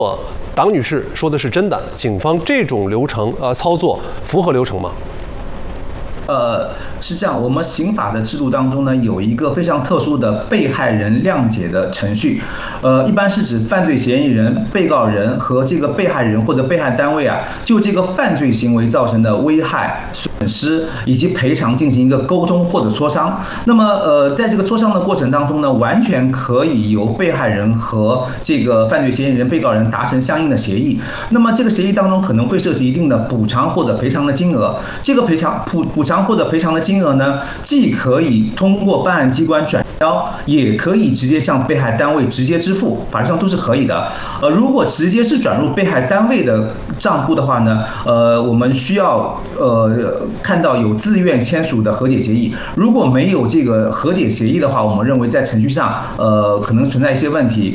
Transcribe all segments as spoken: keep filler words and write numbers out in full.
呃，党女士说的是真的，警方这种流程呃操作符合流程吗？ 呃，是这样，我们刑法的制度当中呢，有一个非常特殊的被害人谅解的程序，呃，一般是指犯罪嫌疑人、被告人和这个被害人或者被害单位啊，就这个犯罪行为造成的危害、损失以及赔偿进行一个沟通或者磋商。那么，呃，在这个磋商的过程当中呢，完全可以由被害人和这个犯罪嫌疑人、被告人达成相应的协议。那么，这个协议当中可能会涉及一定的补偿或者赔偿的金额。这个赔偿补补偿或者赔偿的金额呢，既可以通过办案机关转交，也可以直接向被害单位直接支付，法律上都是可以的。呃，如果直接是转入被害单位的账户的话呢，呃，我们需要呃看到有自愿签署的和解协议。如果没有这个和解协议的话，我们认为在程序上呃可能存在一些问题。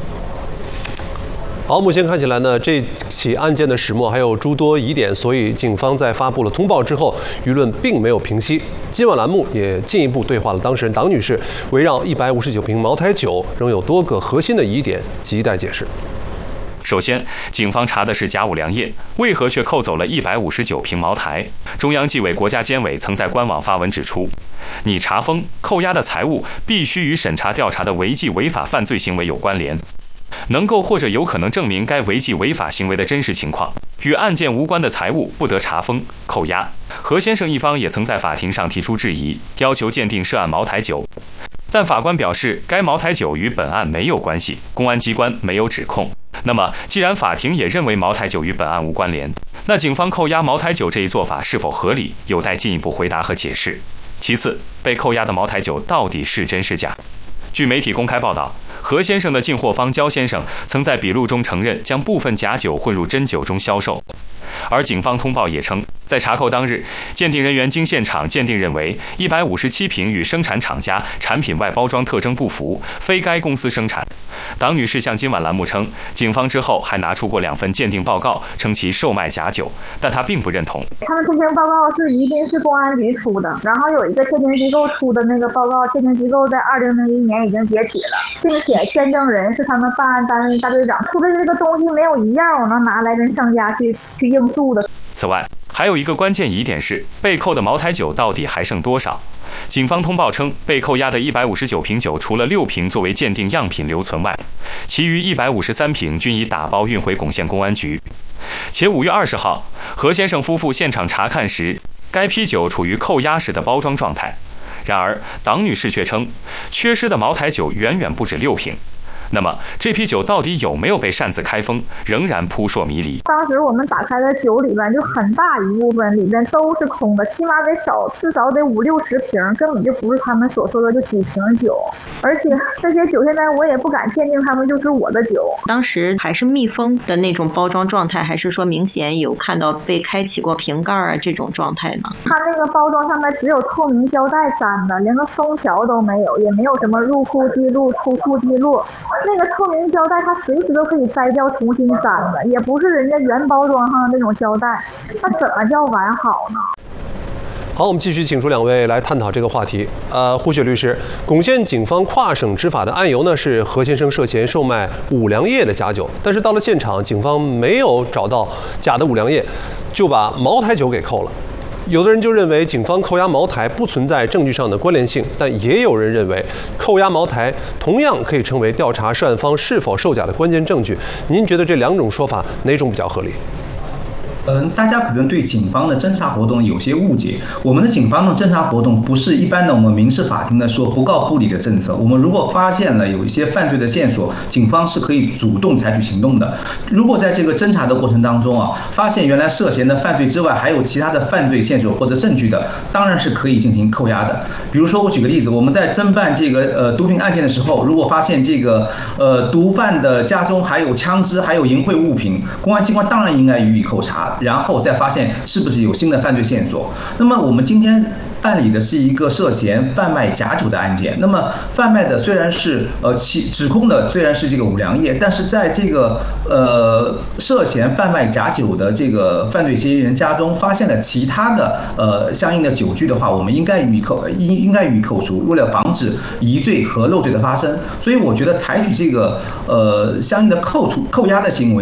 好，目前看起来呢，这起案件的始末还有诸多疑点，所以警方在发布了通报之后，舆论并没有平息。今晚栏目也进一步对话了当事人党女士，围绕一百五十九瓶茅台酒，仍有多个核心的疑点亟待解释。 首先，警方查的是甲午良业，为何却扣走了一百五十九瓶茅台？中央纪委国家监委曾在官网发文指出，拟查封、扣押的财物必须与审查调查的违纪违法犯罪行为有关联。能够或者有可能证明该违纪违法行为的真实情况，与案件无关的财物不得查封、扣押。何先生一方也曾在法庭上提出质疑，要求鉴定涉案茅台酒，但法官表示该茅台酒与本案没有关系，公安机关没有指控。那么，既然法庭也认为茅台酒与本案无关联，那警方扣押茅台酒这一做法是否合理，有待进一步回答和解释。其次，被扣押的茅台酒到底是真是假？据媒体公开报道，何先生的进货方焦先生曾在笔录中承认将部分假酒混入真酒中销售，而警方通报也称，在查扣当日，鉴定人员经现场鉴定认为一百五十七瓶与生产厂家产品外包装特征不符，非该公司生产。党女士向今晚栏目称，警方之后还拿出过两份鉴定报告，称其售卖假酒，但她并不认同。 他们这些报告是宜宾市公安局出的，然后有一个鉴定机构出的那个报告，鉴定机构在二零零一年已经解体了，并且签证人是他们办案单位大队长，出的这个东西没有一样我能拿来跟商家去去应诉的。 此外，还有一个关键疑点是，被扣的茅台酒到底还剩多少？警方通报称，被扣押的一百五十九瓶酒，除了六瓶作为鉴定样品留存外，其余一百五十三瓶均已打包运回珙县公安局。且五月二十号，何先生夫妇现场查看时，该批酒处于扣押时的包装状态。然而，党女士却称，缺失的茅台酒远远不止六瓶。那么这批酒到底有没有被擅自开封，仍然扑朔迷离。 当时我们打开的酒里边，就很大一部分里边都是空的，起码得少至少得五六十瓶，根本就不是他们所说的就几瓶酒。而且这些酒现在我也不敢鉴定他们就是我的酒。 当时还是密封的那种包装状态，还是说明显有看到被开启过瓶盖啊这种状态呢？ 它那个包装上面只有透明胶带粘的，连个封条都没有，也没有什么入库记录、出库记录。那个透明胶带它随时都可以摘掉重新粘的，也不是人家原包装上的那种胶带，那怎么叫完好呢？ 好，我们继续请出两位来探讨这个话题。呃，胡雪律师，珙县警方跨省执法的案由呢是何先生涉嫌售卖五粮液的假酒，但是到了现场，警方没有找到假的五粮液，就把茅台酒给扣了。有的人就认为警方扣押茅台不存在证据上的关联性，但也有人认为扣押茅台同样可以成为调查涉案方是否售假的关键证据。您觉得这两种说法哪种比较合理？ 嗯，大家可能对警方的侦查活动有些误解。我们的警方的侦查活动不是一般的我们民事法庭的说不告不理的政策。我们如果发现了有一些犯罪的线索，警方是可以主动采取行动的。如果在这个侦查的过程当中啊，发现原来涉嫌的犯罪之外还有其他的犯罪线索或者证据的，当然是可以进行扣押的。比如说，我举个例子，我们在侦办这个呃毒品案件的时候，如果发现这个呃毒贩的家中还有枪支，还有淫秽物品，公安机关当然应该予以扣查。然后再发现是不是有新的犯罪线索。那么我们今天办理的是一个涉嫌贩卖假酒的案件。那么贩卖的虽然是呃其指控的虽然是这个五粮液，但是在这个呃涉嫌贩卖假酒的这个犯罪嫌疑人家中发现了其他的呃相应的酒具的话，我们应该予以扣应应该予以扣除，为了防止疑罪和漏罪的发生。所以我觉得采取这个呃相应的扣除扣押的行为。